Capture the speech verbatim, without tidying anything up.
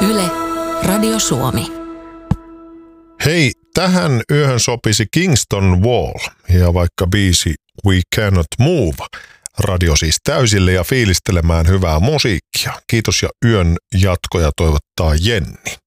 Yle, Radio Suomi. Hei, tähän yöhön sopisi Kingston Wall ja vaikka biisi We Cannot Move. Radio siis täysille ja fiilistelemään hyvää musiikkia. Kiitos ja yön jatkoja toivottaa Jenni.